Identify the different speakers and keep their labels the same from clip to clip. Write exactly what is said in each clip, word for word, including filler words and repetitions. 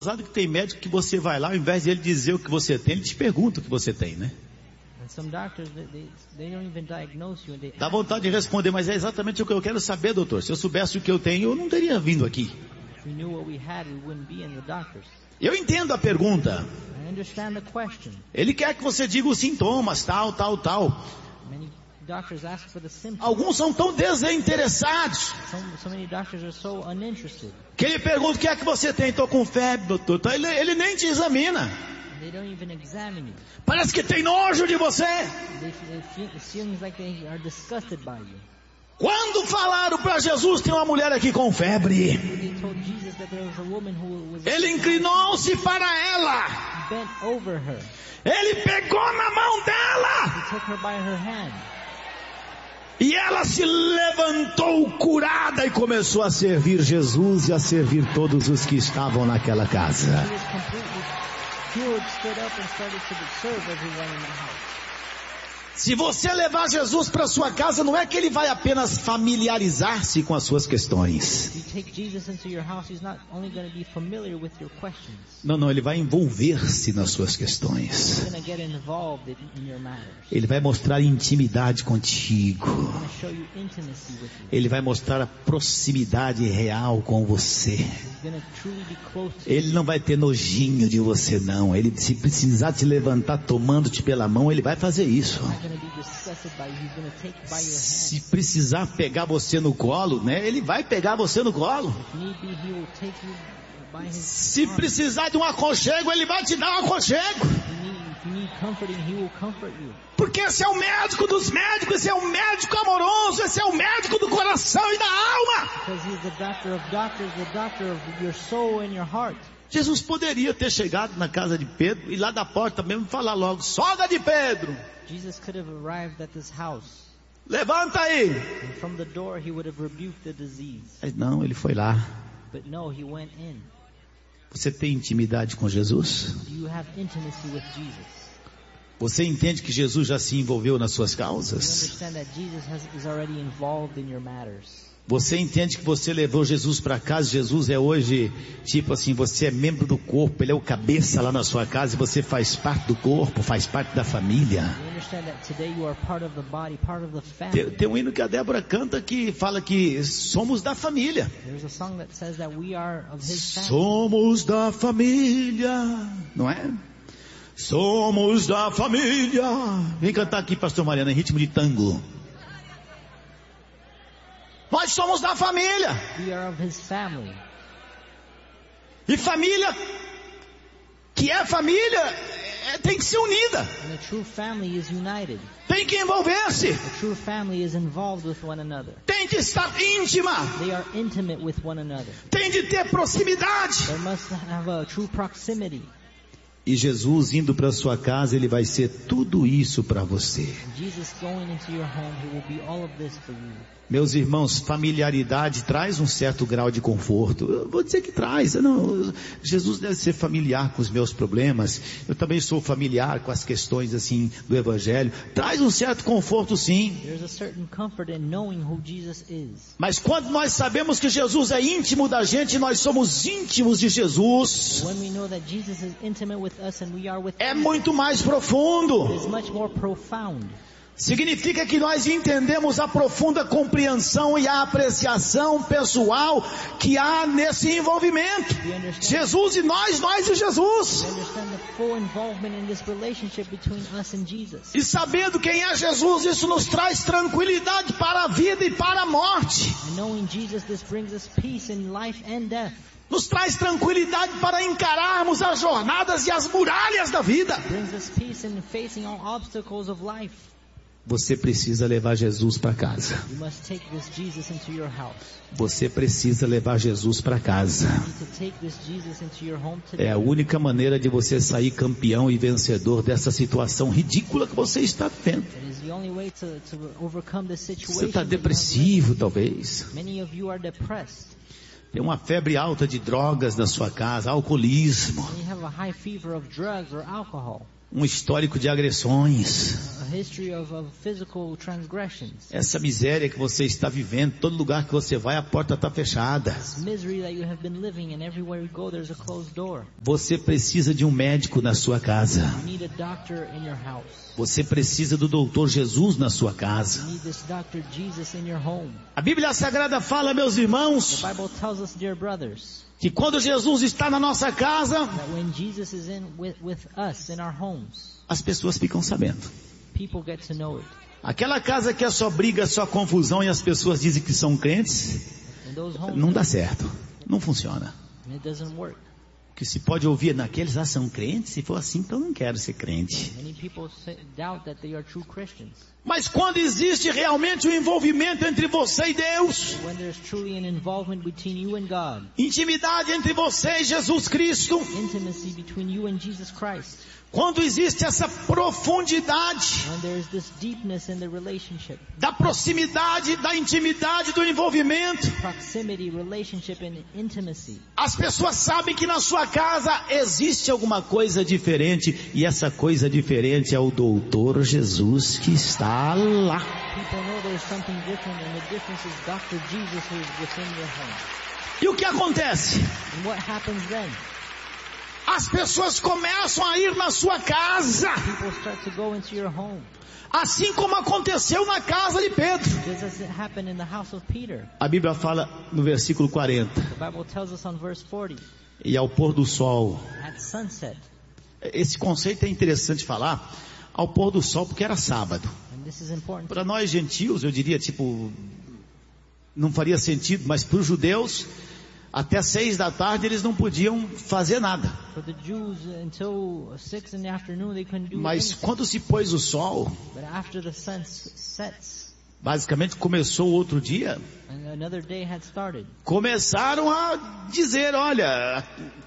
Speaker 1: Sabe que tem médico que você vai lá, ao invés de ele dizer o que você tem, ele te pergunta o que você tem, né? Dá vontade de responder, mas é exatamente o que eu quero saber, doutor. Se eu soubesse o que eu tenho, eu não teria vindo aqui. Eu entendo a pergunta. Ele quer que você diga os sintomas, tal, tal, tal. Alguns são tão desinteressados que ele pergunta o que é que você tem. Estou com febre, doutor. Então, ele, ele nem te examina. Parece que tem nojo de você. Quando falaram para Jesus, tem uma mulher aqui com febre, ele inclinou-se para ela, ele pegou na mão dela, e ela se levantou curada e começou a servir Jesus e a servir todos os que estavam naquela casa. Se você levar Jesus para sua casa, não é que ele vai apenas familiarizar-se com as suas questões. Não, não, ele vai envolver-se nas suas questões. Ele vai mostrar intimidade contigo. Ele vai mostrar a proximidade real com você. Ele não vai ter nojinho de você, não. Ele, se precisar te levantar tomando-te pela mão, ele vai fazer isso. Se precisar pegar você no colo, né? Ele vai pegar você no colo. Se precisar de um aconchego, ele vai te dar um aconchego. Porque esse é o médico dos médicos, esse é o médico amoroso, esse é o médico do coração e da alma. Jesus poderia ter chegado na casa de Pedro e lá da porta mesmo falar logo: sogra de Pedro,
Speaker 2: Jesus could have arrived at this house.
Speaker 1: Levanta aí.
Speaker 2: And from the door he would have rebuked the disease.
Speaker 1: Mas não, ele foi lá.
Speaker 2: But no, he went in.
Speaker 1: Você tem intimidade com Jesus?
Speaker 2: Do you have intimacy with Jesus?
Speaker 1: Você entende que Jesus já se envolveu nas suas causas?
Speaker 2: You understand that Jesus has, is already involved in your matters?
Speaker 1: Você entende que você levou Jesus para casa? Jesus é hoje, tipo assim, você é membro do corpo, ele é o cabeça lá na sua casa e você faz parte do corpo, faz parte da família. Tem, tem um hino que a Débora canta que fala que somos da família. Somos da família, não é? Somos da família. Vem cantar aqui, pastor Mariano, em ritmo de tango. Nós somos da família.
Speaker 2: We are of his family.
Speaker 1: E família que é família é, tem que ser unida.
Speaker 2: And a true family is united.
Speaker 1: Tem que envolver-se.
Speaker 2: A true family is involved with one another.
Speaker 1: Tem que estar íntima.
Speaker 2: They are intimate with one another.
Speaker 1: Tem de ter proximidade.
Speaker 2: There must have a true proximity.
Speaker 1: E Jesus indo para sua casa, ele vai ser tudo isso para você.
Speaker 2: Jesus going into your home, he will be all of this for you.
Speaker 1: Meus irmãos, familiaridade traz um certo grau de conforto. Eu vou dizer que traz. Não, Jesus deve ser familiar com os meus problemas. Eu também sou familiar com as questões assim do Evangelho. Traz um certo conforto, sim.
Speaker 2: There's a certain comfort in knowing who Jesus is.
Speaker 1: Mas quando nós sabemos que Jesus é íntimo da gente, nós somos íntimos de Jesus.
Speaker 2: When we know that Jesus is intimate with us and we are with
Speaker 1: É
Speaker 2: him,
Speaker 1: muito mais profundo.
Speaker 2: it is much more profound.
Speaker 1: Significa que nós entendemos a profunda compreensão e a apreciação pessoal que há nesse envolvimento. Jesus e nós, nós e Jesus.
Speaker 2: We understand the full involvement in this relationship between us and Jesus.
Speaker 1: E sabendo quem é Jesus, isso nos traz tranquilidade para a vida e para a morte.
Speaker 2: And knowing Jesus, this brings us peace in life and death.
Speaker 1: Nos traz tranquilidade para encararmos as jornadas e as muralhas da vida.
Speaker 2: It brings us peace in facing all obstacles of life.
Speaker 1: Você precisa levar Jesus para casa.
Speaker 2: You must take this Jesus into your house.
Speaker 1: Você precisa levar Jesus para casa.
Speaker 2: You need to take this Jesus into your home today.
Speaker 1: É a única maneira de você sair campeão e vencedor dessa situação ridícula que você está vivendo.
Speaker 2: It is the only way to, to overcome this situation.
Speaker 1: Você está
Speaker 2: that you have
Speaker 1: depressivo, talvez.
Speaker 2: left. Many of you are depressed.
Speaker 1: Tem uma febre alta de drogas na sua casa, alcoolismo.
Speaker 2: And you have a high fever of drugs or alcohol.
Speaker 1: um histórico de agressões.
Speaker 2: a history of, of physical transgressions.
Speaker 1: Essa miséria que você está vivendo, todo lugar que você vai, a porta está fechada.
Speaker 2: This misery that you have been living, and everywhere you go, there's a closed door.
Speaker 1: Você precisa de um médico na sua casa.
Speaker 2: You need a doctor in your house.
Speaker 1: Você precisa do doutor Jesus na sua casa.
Speaker 2: You need this doctor Jesus in your home.
Speaker 1: A Bíblia Sagrada fala, meus irmãos,
Speaker 2: The Bible tells us, dear brothers,
Speaker 1: que quando Jesus está na nossa casa,
Speaker 2: that when Jesus is in with, with us in our homes,
Speaker 1: as pessoas ficam sabendo.
Speaker 2: people get to know it.
Speaker 1: Aquela casa que é só briga, só confusão e as pessoas dizem que são crentes,
Speaker 2: In those homes,
Speaker 1: não dá certo, não funciona.
Speaker 2: it doesn't work.
Speaker 1: Que se pode ouvir naqueles, ah, são crentes? Se for assim, então eu não quero ser crente.
Speaker 2: Many people say, doubt that they are true Christians.
Speaker 1: Mas quando existe realmente um envolvimento entre você e Deus,
Speaker 2: When there's truly an involvement between you and God,
Speaker 1: intimidade entre você e Jesus Cristo,
Speaker 2: intimacy between you and Jesus Christ,
Speaker 1: quando existe essa profundidade
Speaker 2: when there is this deepness in the relationship,
Speaker 1: da proximidade, da intimidade, do envolvimento,
Speaker 2: proximity, relationship, and intimacy,
Speaker 1: as pessoas sabem que na sua casa existe alguma coisa diferente, e essa coisa diferente é o doutor Jesus que está lá.
Speaker 2: people know there's something different, and the difference is Doctor Jesus who is within your home.
Speaker 1: E o que acontece?
Speaker 2: And what happens then?
Speaker 1: As pessoas começam a ir na sua casa,
Speaker 2: People start to go into your home,
Speaker 1: assim como aconteceu na casa de Pedro.
Speaker 2: just as it happened in the house of Peter.
Speaker 1: A Bíblia fala no versículo quarenta,
Speaker 2: The Bible tells us on verse forty,
Speaker 1: e ao pôr do sol.
Speaker 2: at sunset,
Speaker 1: Esse conceito é interessante falar, ao pôr do sol, porque era sábado.
Speaker 2: and this is important.
Speaker 1: Para nós gentios, eu diria, tipo, não faria sentido, mas para os judeus, até seis da tarde eles não podiam fazer nada.
Speaker 2: For the Jews, until six in the afternoon, they couldn't do
Speaker 1: Mas
Speaker 2: anything.
Speaker 1: quando se pôs o sol,
Speaker 2: But after the sun s- sets,
Speaker 1: basicamente começou o outro dia,
Speaker 2: and another day had started,
Speaker 1: começaram a dizer, olha,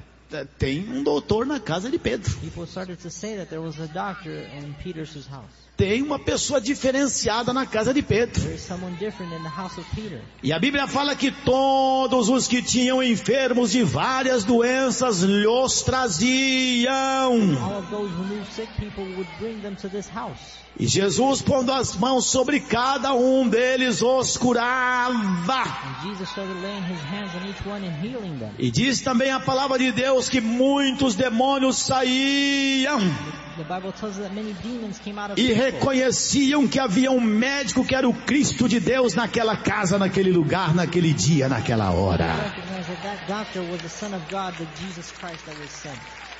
Speaker 1: tem um doutor na casa de Pedro.
Speaker 2: people started to say that there was a doctor in Peter's house.
Speaker 1: Tem uma pessoa diferenciada na casa de Pedro.
Speaker 2: There is someone different in the house of Peter.
Speaker 1: E a Bíblia fala que todos os que tinham enfermos de várias doenças lhos traziam.
Speaker 2: All of those who knew sick people would bring them to this house.
Speaker 1: E Jesus, pondo as mãos sobre cada um deles, os curava.
Speaker 2: And Jesus started laying his hands on each one and healing them.
Speaker 1: E diz também a palavra de Deus que muitos demônios saíam
Speaker 2: The Bible tells us that many demons came out of
Speaker 1: e
Speaker 2: people.
Speaker 1: reconheciam que havia um médico que era o Cristo de Deus naquela casa, naquele lugar, naquele dia, naquela hora.
Speaker 2: Recognize that that doctor was the Son of God, the Jesus Christ that was sent.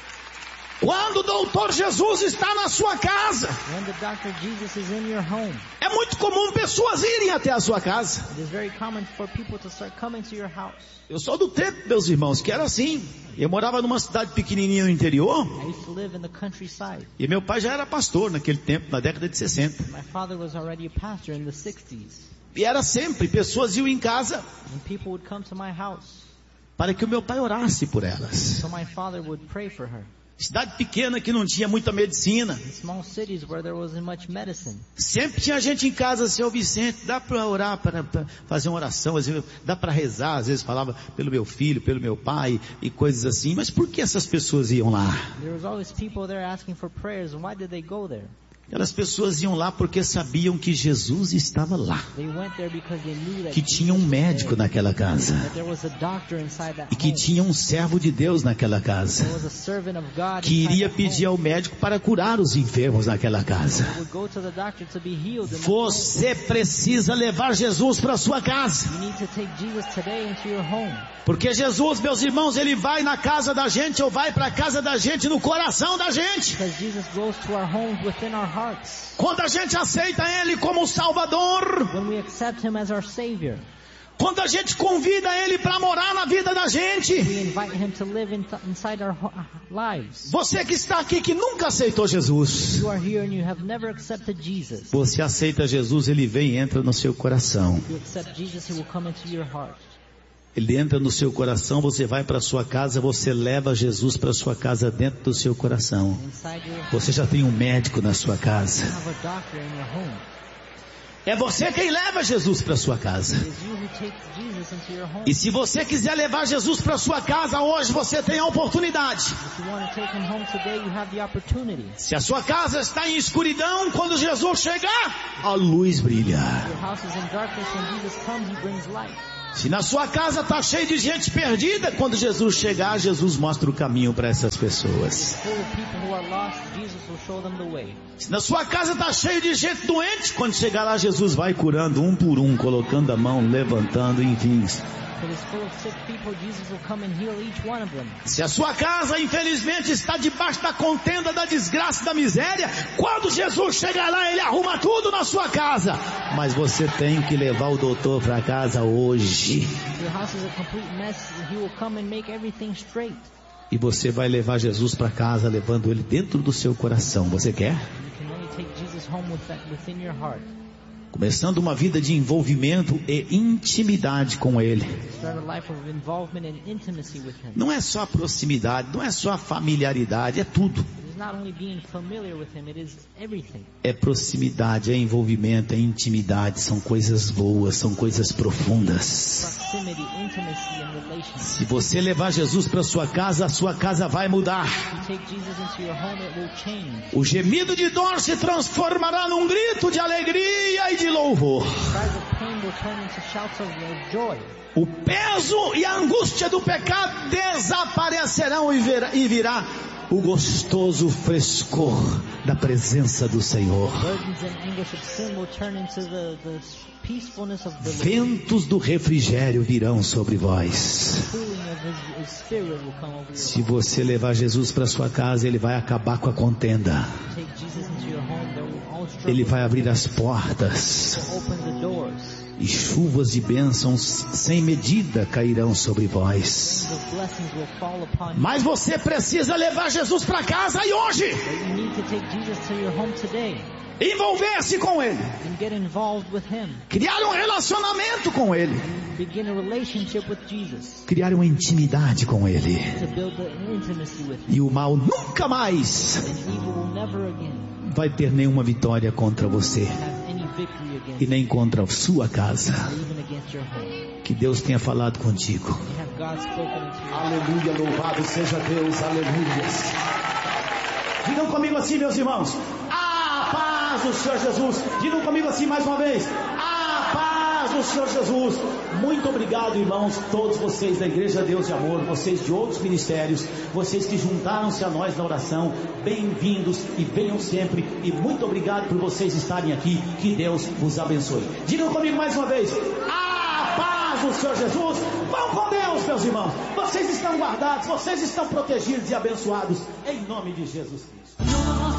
Speaker 1: Quando o doutor Jesus está na sua casa,
Speaker 2: When the doctor Jesus is in your home,
Speaker 1: é muito comum pessoas irem até a sua casa.
Speaker 2: it is very common for people to start coming to your house.
Speaker 1: Eu sou do tempo, meus irmãos, que era assim. Eu morava numa cidade pequenininha no interior,
Speaker 2: I used to live in the countryside.
Speaker 1: e meu pai já era pastor naquele tempo, na década de sessenta.
Speaker 2: My father was already a pastor in the sixties.
Speaker 1: E era sempre, pessoas iam em casa
Speaker 2: And people would come to my house.
Speaker 1: para que o meu pai orasse por elas.
Speaker 2: So my father would pray for her.
Speaker 1: Cidade pequena que não tinha muita medicina.
Speaker 2: In small cities where there wasn't much medicine.
Speaker 1: Sempre tinha gente em casa, seu Vicente, dá para orar, para fazer uma oração, às vezes, dá para rezar, às vezes falava pelo meu filho, pelo meu pai e coisas assim. Mas por que essas pessoas iam lá?
Speaker 2: There was always people there asking for prayers. And why did they go there?
Speaker 1: Aquelas pessoas iam lá porque sabiam que Jesus estava lá.
Speaker 2: They went there because they knew that
Speaker 1: Que tinha um
Speaker 2: Jesus was
Speaker 1: médico
Speaker 2: there,
Speaker 1: naquela casa.
Speaker 2: that there was a doctor inside that
Speaker 1: E que
Speaker 2: home.
Speaker 1: tinha um servo de Deus naquela casa.
Speaker 2: There was a servant of God
Speaker 1: Que
Speaker 2: inside
Speaker 1: iria
Speaker 2: that
Speaker 1: pedir
Speaker 2: home.
Speaker 1: ao médico para curar os enfermos naquela casa.
Speaker 2: They would go to the doctor to be healed. in that
Speaker 1: Você precisa levar Jesus para sua casa.
Speaker 2: home. You need to take Jesus today into your home.
Speaker 1: Porque Jesus, meus irmãos, Ele vai na casa da gente ou vai para a casa da gente, no coração da gente.
Speaker 2: Because Jesus goes to our homes within our hearts.
Speaker 1: Quando a gente aceita Ele como Salvador,
Speaker 2: When we accept Him as our Savior,
Speaker 1: quando a gente convida Ele para morar na vida da gente.
Speaker 2: we invite Him to live in inside our ho- lives.
Speaker 1: Você que está aqui que nunca aceitou Jesus,
Speaker 2: You are here and you have never accepted Jesus.
Speaker 1: você aceita Jesus, Ele vem e entra no seu coração.
Speaker 2: If you accept Jesus, He will come into your heart.
Speaker 1: Ele entra no seu coração, você vai para sua casa, você leva Jesus para sua casa dentro do seu coração.
Speaker 2: Inside your home,
Speaker 1: Você já tem um médico na sua casa.
Speaker 2: you have a doctor in your home.
Speaker 1: É você quem leva Jesus para sua casa. E se você quiser levar Jesus para sua casa hoje, você tem a oportunidade. Se a sua casa está em escuridão, quando Jesus chegar, a luz brilha. Se na sua casa está cheio de gente perdida, quando Jesus chegar, Jesus mostra o caminho para essas pessoas. Se na sua casa está cheio de gente doente, quando chegar lá, Jesus vai curando um por um, colocando a mão, levantando, enfim. Se a sua casa infelizmente está debaixo da contenda, da desgraça, da miséria, quando Jesus chegar lá, Ele arruma tudo na sua casa. Mas você tem que levar o doutor para casa hoje. E você vai levar Jesus para casa, levando Ele dentro do seu coração. Você quer? Começando uma vida de envolvimento e intimidade com Ele. Não é só proximidade, não é só familiaridade, é tudo. É proximidade, é envolvimento, é intimidade, são coisas boas, são coisas profundas. Se você levar Jesus para sua casa, a sua casa vai mudar. O gemido de dor se transformará num grito de alegria e de louvor. O peso e a angústia do pecado desaparecerão e virá, e virá o gostoso frescor da presença do Senhor. Ventos do refrigério virão sobre vós. Se você levar Jesus para sua casa, Ele vai acabar com a contenda. Ele vai abrir as portas. E chuvas de bênçãos sem medida cairão sobre vós. Mas você precisa levar Jesus para casa e hoje. Envolver-se com Ele. Criar um relacionamento com Ele. Criar uma intimidade com Ele. E o mal nunca mais vai ter nenhuma vitória contra você. E nem contra a sua casa. Que Deus tenha falado contigo. Aleluia, louvado seja Deus, aleluia. Digam comigo assim, meus irmãos: a paz do Senhor Jesus. Digam comigo assim mais uma vez: a paz do Senhor Jesus. Muito obrigado, irmãos, todos vocês da Igreja Deus de Amor, vocês de outros ministérios, vocês que juntaram-se a nós na oração, bem-vindos e venham sempre, e muito obrigado por vocês estarem aqui. Que Deus vos abençoe. Digam comigo mais uma vez: a paz do Senhor Jesus. Vão com Deus, meus irmãos. Vocês estão guardados, vocês estão protegidos e abençoados em nome de Jesus Cristo.